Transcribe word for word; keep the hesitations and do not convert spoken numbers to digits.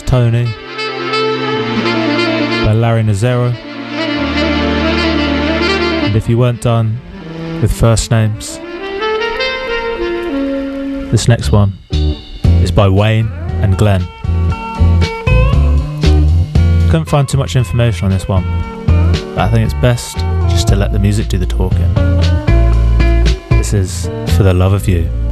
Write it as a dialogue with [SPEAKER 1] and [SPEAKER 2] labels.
[SPEAKER 1] Tony by Larry Nazero. And if you weren't done with first names, this next one is by Wayne and Glenn. Couldn't find too much information on this one, but I think it's best just to let the music do the talking. This is For the Love of You.